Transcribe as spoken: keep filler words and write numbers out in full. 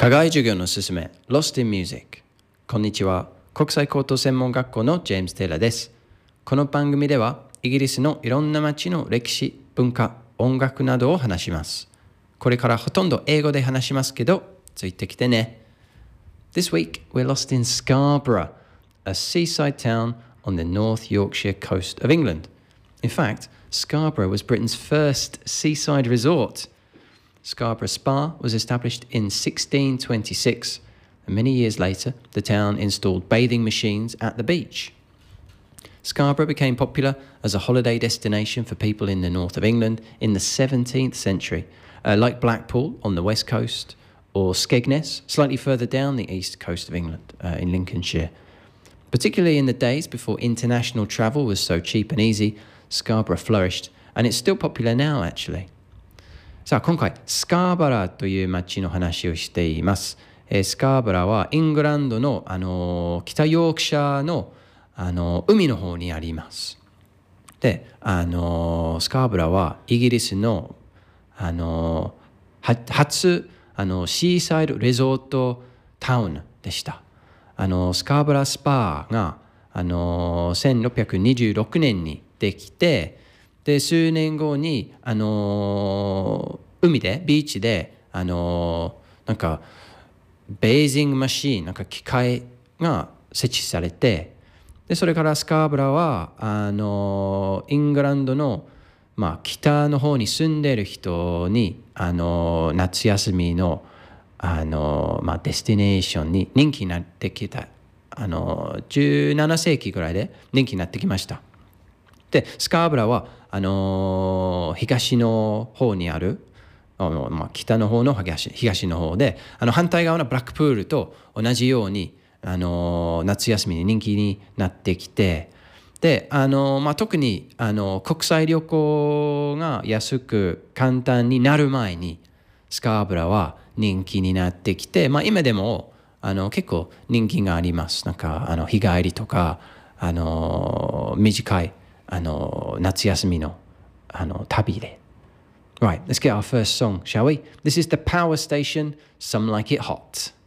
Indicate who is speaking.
Speaker 1: 課外授業のすすめ Lost in Music。 こんにちは、国際高等専門学校のジェームス・テイラーです。この番組ではイギリスのいろんな街の歴史、文化、音楽などを話します。これからほとんど英語で話しますけどついてきてね。 This week we're lost in Scarborough, a seaside town on the North Yorkshire coast of England. In fact, Scarborough was Britain's first seaside resort.Scarborough Spa was established in sixteen twenty-six, and many years later, the town installed bathing machines at the beach. Scarborough became popular as a holiday destination for people in the north of England in the seventeenth century, uh, like Blackpool on the west coast, or Skegness, slightly further down the east coast of England, uh, in Lincolnshire. Particularly in the days before international travel was so cheap and easy, Scarborough flourished, and it's still popular now, actually.さあ今回スカーバラという町の話をしています。えー、スカーバラはイングランドの、あのー、北ヨークシャーの、あのー、海の方にあります。で、あのー、スカーバラはイギリスの、あのー、初あのシーサイドレゾートタウンでした。あのスカーバラスパーが、あのー、せんろっぴゃくにじゅうろくねんにできて、で数年後に、あのー、海でビーチで、あのー、なんかベージングマシーン、なんか機械が設置されて、でそれからスカーブラはあのー、イングランドの、まあ、北の方に住んでいる人に、あのー、夏休みの、あのーまあ、デスティネーションに人気になってきた、あのー、じゅうななせいきぐらいで人気になってきました。でスカーブラはあのー、東の方にある、あの、まあ、北の方の東、東の方で、あの反対側のブラックプールと同じように、あのー、夏休みに人気になってきて、で、あのーまあ、特に、あのー、国際旅行が安く簡単になる前にスカーブラは人気になってきて、まあ、今でもあの結構人気があります。なんかあの日帰りとか、あのー、短いあの夏休みのあの旅で。Right, let's get our first song, shall we? This is The Power Station, Some Like It Hot.